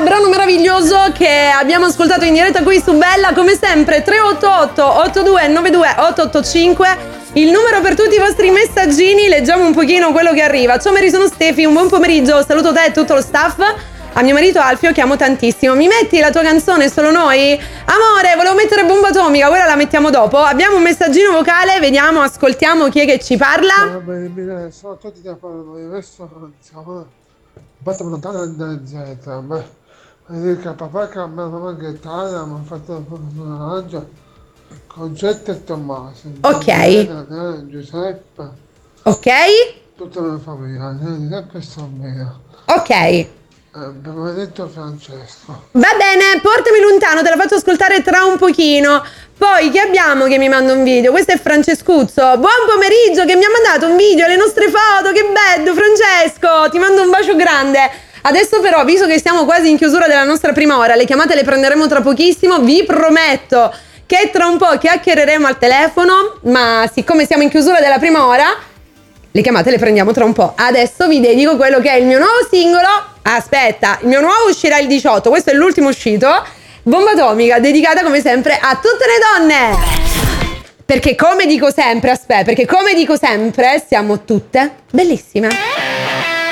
brano meraviglioso che abbiamo ascoltato in diretta qui su Bella, come sempre 388 8292 885, il numero per tutti i vostri messaggini. Leggiamo un pochino quello che arriva. Ciao Mary, sono Stefi, un buon pomeriggio, saluto te e tutto lo staff. A mio marito Alfio che amo tantissimo. Mi metti la tua canzone Solo Noi? Amore, volevo mettere Bomba Atomica, quella la mettiamo dopo. Abbiamo un messaggino vocale, vediamo, ascoltiamo chi è che ci parla. Sono tutti da fare, adesso basta lontano da Z, ma dico papà che mi ha chitarra, mi ha fatto un arranggio con Getta e Tommaso. Ok. Giuseppe. Ok? Tutta la famiglia, Giuseppe e Samira. Ok. Benedetto Francesco. Va bene, portami lontano, te la faccio ascoltare tra un pochino. Poi chi abbiamo che mi manda un video? Questo è Francescuzzo. Buon pomeriggio, che mi ha mandato un video, le nostre foto, che bello Francesco, ti mando un bacio grande. Adesso però, visto che siamo quasi in chiusura della nostra prima ora, le chiamate le prenderemo tra pochissimo, vi prometto che tra un po' chiacchiereremo al telefono, ma siccome siamo in chiusura della prima ora, le chiamate le prendiamo tra un po'. Adesso vi dedico quello che è il mio nuovo singolo. Aspetta, il mio nuovo uscirà il 18, questo è l'ultimo uscito. Bomba Atomica, dedicata come sempre a tutte le donne. Perché come dico sempre, siamo tutte bellissime.